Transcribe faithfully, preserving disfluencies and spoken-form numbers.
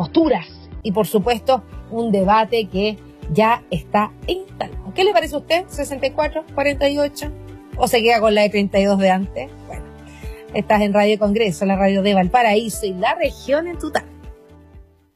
posturas y, por supuesto, un debate que ya está instalado. ¿Qué le parece a usted? ¿sesenta y cuatro, cuarenta y ocho? ¿O se queda con la de treinta y dos de antes? Bueno, estás en Radio Congreso, la radio de Valparaíso y la región en tu tarde.